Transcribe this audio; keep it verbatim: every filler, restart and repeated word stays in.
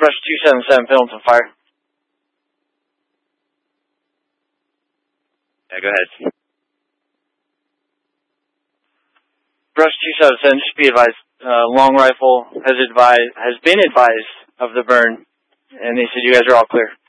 Brush two seven seven, Pendleton Fire. Yeah, go ahead. Brush two seven seven, just be advised, uh, Long Rifle has advised, has been advised of the burn, and they said you guys are all clear.